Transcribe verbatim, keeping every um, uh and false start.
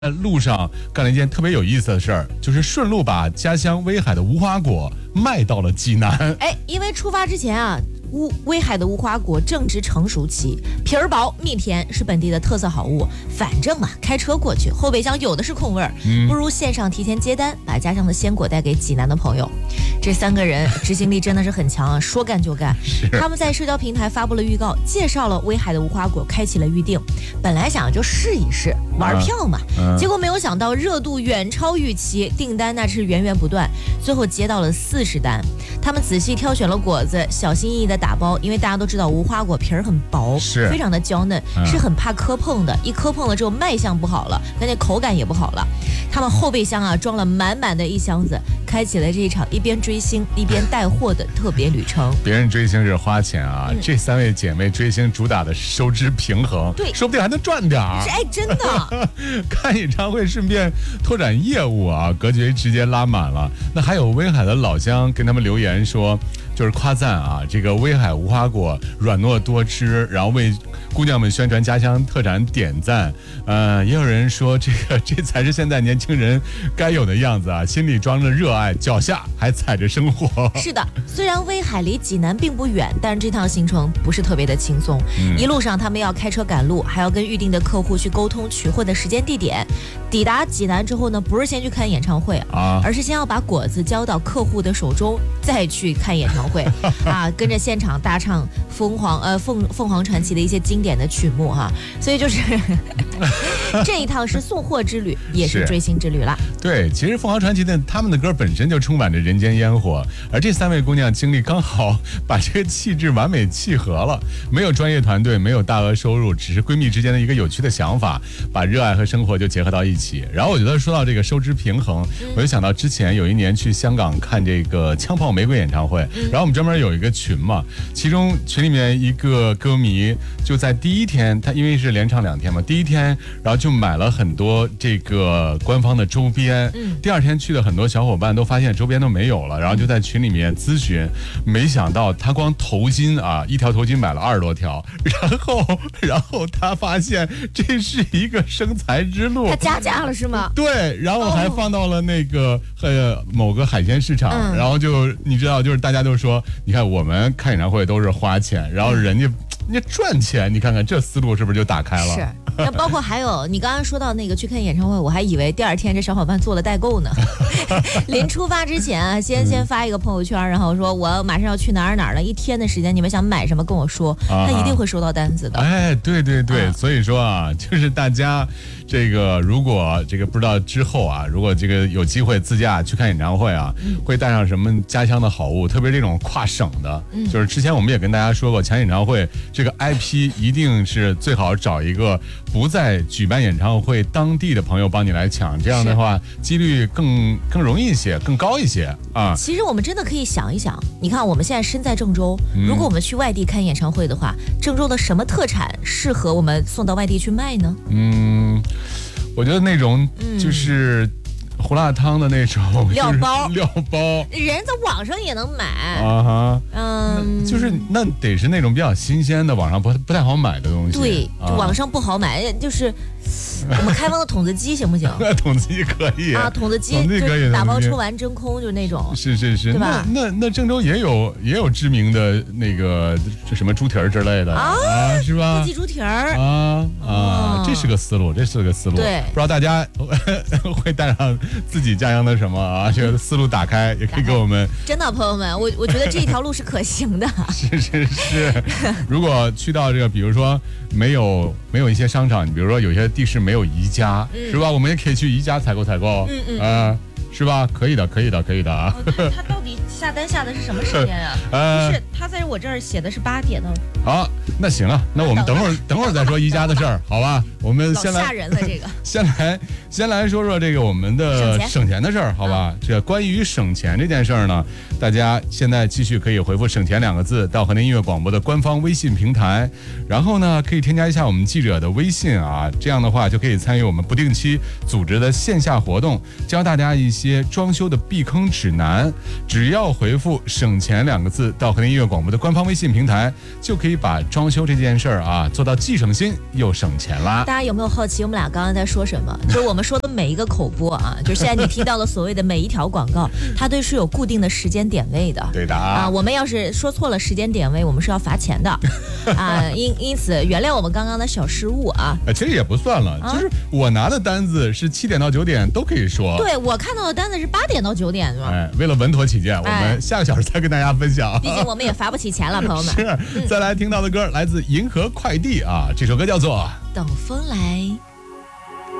在路上干了一件特别有意思的事儿，就是顺路把家乡威海的无花果卖到了济南。 哎，因为出发之前啊，乌威海的无花果正值成熟期，皮儿薄蜜甜，是本地的特色好物。反正嘛，开车过去，后备箱有的是空位儿，嗯、不如线上提前接单，把家乡的鲜果带给济南的朋友。这三个人执行力真的是很强啊，说干就干。他们在社交平台发布了预告，介绍了威海的无花果，开启了预定。本来想就试一试，玩票嘛，嗯嗯、结果没有想到热度远超预期，订单那是源源不断，最后接到了四十单。他们仔细挑选了果子，小心翼翼的打包，因为大家都知道无花果皮儿很薄， 是非常的娇嫩，嗯、是很怕磕碰的，一磕碰了之后卖相不好了，那那口感也不好了。他们后备箱啊装了满满的一箱子，开启了这一场一边追星一边带货的特别旅程。 别人追星是花钱啊，嗯、这三位姐妹追星主打的是收支平衡， 对， 说不定还能赚点儿。 哎，真的， 看演唱会顺便拓展业务啊，格局直接拉满了。那还有威海的老乡跟他们留言说，就是夸赞啊，这个威海无花果软糯多汁，然后为姑娘们宣传家乡特产点赞。呃，也有人说这个这才是现在年轻人该有的样子啊，心里装着热爱，脚下还踩着生活。 是的，虽然威海离济南并不远，但是这趟行程不是特别的轻松。嗯、一路上他们要开车赶路，还要跟预定的客户去沟通取货的时间地点。抵达济南之后呢，不是先去看演唱会啊，而是先要把果子交到客户的手中，再去看演唱会啊，跟着现场大唱凤凰呃凤凤凰传奇的一些经典的曲目哈，所以就是这一趟是送货之旅，也是追星之旅啦。 对，其实凤凰传奇的他们的歌本身就充满着人间烟火，而这三位姑娘经历刚好把这个气质完美契合了，没有专业团队，没有大额收入，只是闺蜜之间的一个有趣的想法，把热爱和生活就结合到一起。然后我觉得说到这个收支平衡，嗯、我就想到之前有一年去香港看这个枪炮玫瑰演唱会，嗯、然后我们专门有一个群嘛，其中群里面一个歌迷就在第一天，他因为是连唱两天嘛，第一天然后就买了很多这个官方的周边，嗯、第二天去的很多小伙伴都发现周边都没有了，然后就在群里面咨询，没想到他光头巾啊，一条头巾买了二十多条，然后然后他发现这是一个生财之路， 他加价了是吗？ 对，然后还放到了那个、哦、呃某个海鲜市场，嗯、然后就你知道，就是大家都说，你看我们看演唱会都是花钱，然后人家。你赚钱，你看看这思路是不是就打开了？ 是，那包括还有你刚刚说到那个去看演唱会，我还以为第二天这小伙伴做了代购呢。临出发之前啊，先先发一个朋友圈，然后说我马上要去哪儿哪儿了，一天的时间，你们想买什么跟我说，啊、他一定会收到单子的。 哎，对对对，啊、所以说啊，就是大家这个如果这个不知道之后啊，如果这个有机会自驾去看演唱会啊，嗯、会带上什么家乡的好物，特别这种跨省的，嗯、就是之前我们也跟大家说过，抢演唱会。这个 I P 一定是最好找一个不在举办演唱会当地的朋友帮你来抢，这样的话几率更更容易一些，更高一些啊。 其实我们真的可以想一想，你看我们现在身在郑州，嗯、如果我们去外地看演唱会的话，郑州的什么特产适合我们送到外地去卖呢？嗯， 我觉得那种就是。嗯胡辣汤的那种料包， 料包， 人在网上也能买啊哈，嗯，就是那得是那种比较新鲜的，网上不不太好买的东西。 对，啊、网上不好买，就是我们开封的筒子鸡行不行？ 筒子鸡可以啊，筒子鸡就是打包抽完真空，就是那种。 是是是， 对吧？ 那那那郑州也有也有知名的那个什么猪蹄儿之类的啊，啊是吧？ 不鸡猪蹄儿啊啊，哦、这是个思路，这是个思路。 对， 不知道大家会带上自己家乡的什么啊？这个思路打开，也可以给我们。 真的，朋友们，我我觉得这一条路是可行的。 是是是，如果去到这个，比如说没有没有一些商场，你比如说有些地市没有宜家，嗯、是吧？我们也可以去宜家采购采购，嗯嗯，呃，是吧？可以的，可以的，可以的啊。 哦、他到底下单下的是什么时间啊？呃，不是，他在我这儿写的是八点呢。 好，那行了，那我们等会儿等会儿再说宜家的事儿，好吧？我们先来吓人了这个， 先来先来说说这个我们的省钱的事儿，好吧？这关于省钱这件事儿呢，大家现在继续可以回复“省钱”两个字到河南音乐广播的官方微信平台，然后呢，可以添加一下我们记者的微信啊，这样的话就可以参与我们不定期组织的线下活动，教大家一些装修的避坑指南。只要回复“省钱”两个字到河南音乐广播的官方微信平台，就可以把装修这件事儿啊做到既省心又省钱啦。 大家有没有好奇我们俩刚刚在说什么？就是我们们说的每一个口播啊，就是现在你听到的所谓的每一条广告，它都是有固定的时间点位的。 对的啊，我们要是说错了时间点位，我们是要罚钱的啊。因因此，原谅我们刚刚的小失误啊。 呃，其实也不算了，啊、就是我拿的单子是七点到九点都可以说。 对，我看到的单子是八点到九点，是吧？ 哎，为了稳妥起见，我们下个小时再跟大家分享。 毕竟我们也罚不起钱了，朋友们。 是，再来听到的歌来自银河快递啊，这首歌叫做 《等风来》。